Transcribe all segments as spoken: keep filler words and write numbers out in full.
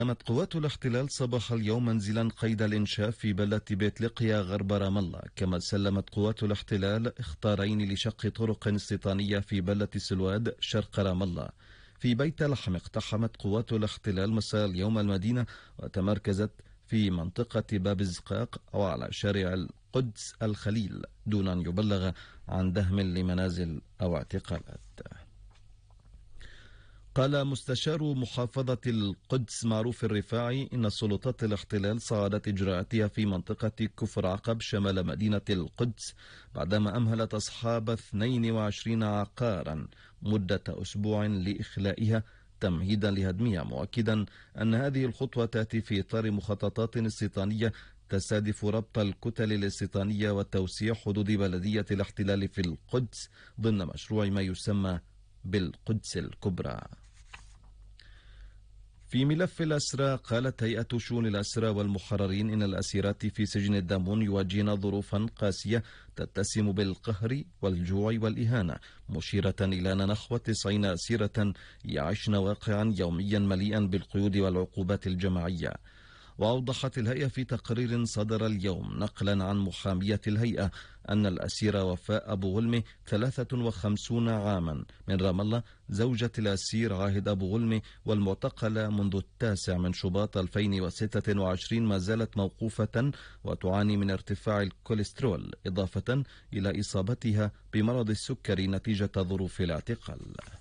قامت قوات الاحتلال صباح اليوم منزلا قيد الإنشاء في بلدة بيت لقيا غرب رام الله. كما سلمت قوات الاحتلال اخطارين لشق طرق استيطانية في بلدة سلواد شرق رام الله. في بيت لحم اقتحمت قوات الاحتلال مساء اليوم المدينة وتمركزت في منطقة باب الزقاق وعلى شارع القدس الخليل دون أن يبلغ عن دهم لمنازل أو اعتقالات. قال مستشار محافظة القدس معروف الرفاعي إن سلطات الاحتلال صعدت إجراءاتها في منطقة كفر عقب شمال مدينة القدس بعدما أمهلت أصحاب اثنين وعشرين عقارا مدة أسبوع لإخلائها تمهيدا لهدمها، مؤكدا أن هذه الخطوة تأتي في إطار مخططات استيطانية تستهدف ربط الكتل الاستيطانية وتوسيع حدود بلدية الاحتلال في القدس ضمن مشروع ما يسمى بالقدس الكبرى. في ملف الأسرى، قالت هيئة شؤون الأسرى والمحررين إن الأسيرات في سجن الدامون يواجهن ظروفا قاسية تتسم بالقهر والجوع والإهانة، مشيرة إلى أن نحو تسعين أسيرة يعيشن واقعا يوميا مليئا بالقيود والعقوبات الجماعية. وأوضحت الهيئة في تقرير صدر اليوم نقلا عن محامية الهيئة أن الأسيرة وفاء أبو غلمي ثلاثة وخمسين عاما من رام الله زوجة الأسير عاهد أبو غلمي والمعتقلة منذ التاسع من شباط ألفين وستة وعشرين ما زالت موقوفة وتعاني من ارتفاع الكوليسترول إضافة إلى إصابتها بمرض السكري نتيجة ظروف الاعتقال.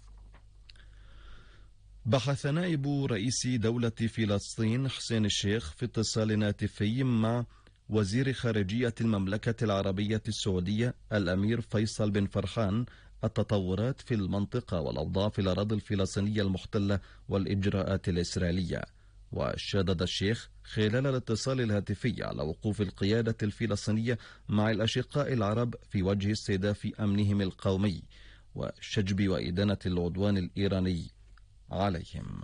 بحث نائب رئيس دولة فلسطين حسين الشيخ في اتصال هاتفي مع وزير خارجية المملكة العربية السعودية الأمير فيصل بن فرحان التطورات في المنطقة والأوضاع في الأراضي الفلسطينية المحتلة والإجراءات الإسرائيلية. وشدد الشيخ خلال الاتصال الهاتفي على وقوف القيادة الفلسطينية مع الأشقاء العرب في وجه استهداف أمنهم القومي وشجب وإدانة العدوان الإيراني عليهم.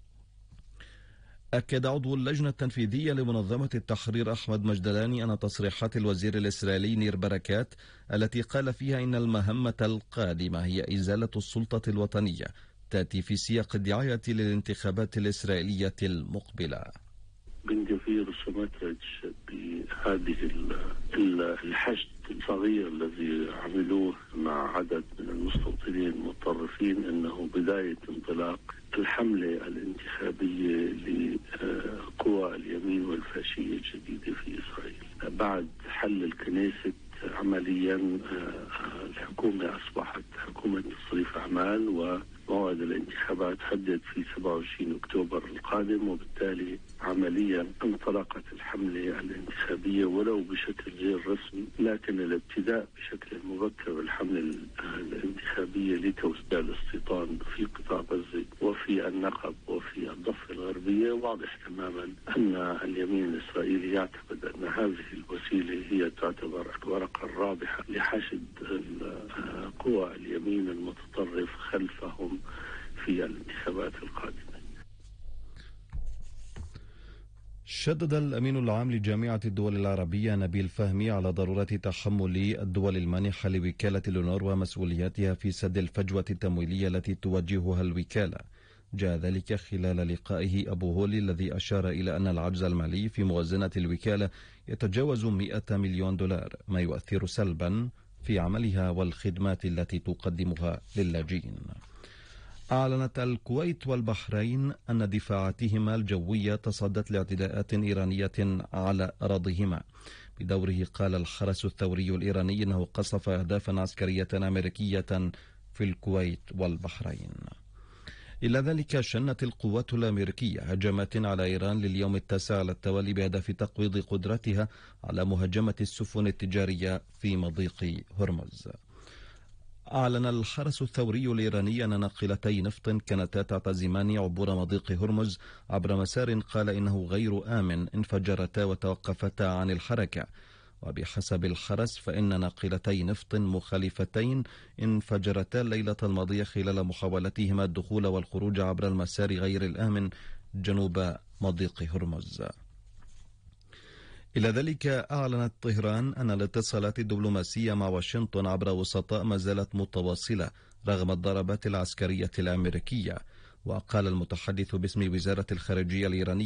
أكد عضو اللجنة التنفيذية لمنظمة التحرير أحمد مجدلاني أن تصريحات الوزير الإسرائيلي نير بركات التي قال فيها إن المهمة القادمة هي إزالة السلطة الوطنية تأتي في سياق الدعاية للانتخابات الإسرائيلية المقبلة. بن جفير سمترج بهذه الحشد الصغير الذي عملوه مع عدد من المستوطنين المتطرفين انه بداية انطلاق الحملة الانتخابية لقوى اليمين والفاشية الجديدة في اسرائيل. بعد حل الكنيست عمليا الحكومة اصبحت حكومة تصريف اعمال، وموعد الانتخابات حدد في سبعة وعشرين اكتوبر القادم، وبالتالي عمليا انطلقت الحملة الانتخابية ولو بشكل غير رسمي، لكن الابتداء بشكل مبكر بالحملة الانتخابية لتوسيع الاستيطان في قطاع غزة وفي النقب وفي الضفة الغربية. واضح تماما أن اليمين الإسرائيلي يعتقد أن هذه الوسيلة هي تعتبر الورقة الرابحة لحشد قوى اليمين المتطرف خلفهم في الانتخابات القادمة. شدد الأمين العام لجامعة الدول العربية نبيل فهمي على ضرورة تحمل الدول المانحة لوكالة الأونروا ومسؤولياتها في سد الفجوة التمويلية التي تواجهها الوكالة. جاء ذلك خلال لقائه أبو هولي الذي أشار إلى أن العجز المالي في موازنة الوكالة يتجاوز مئة مليون دولار، ما يؤثر سلبا في عملها والخدمات التي تقدمها للاجئين. أعلنت الكويت والبحرين أن دفاعاتهما الجوية تصدت لاعتداءات إيرانية على أراضيهما. بدوره قال الحرس الثوري الإيراني أنه قصف أهدافا عسكرية أمريكية في الكويت والبحرين. إلى ذلك شنت القوات الأمريكية هجمات على إيران لليوم التاسع على التوالي بهدف تقويض قدرتها على مهاجمة السفن التجارية في مضيق هرمز. أعلن الحرس الثوري الإيراني أن ناقلتي نفط كانتا تعتزمان عبور مضيق هرمز عبر مسار قال إنه غير آمن انفجرتا وتوقفتا عن الحركة. وبحسب الحرس فإن ناقلتي نفط مخالفتين انفجرتا الليلة الماضية خلال محاولتهما الدخول والخروج عبر المسار غير الآمن جنوب مضيق هرمز. إلى ذلك أعلنت طهران أن الاتصالات الدبلوماسية مع واشنطن عبر وسطاء ما زالت متواصلة رغم الضربات العسكرية الأمريكية. وقال المتحدث باسم وزارة الخارجية الإيرانية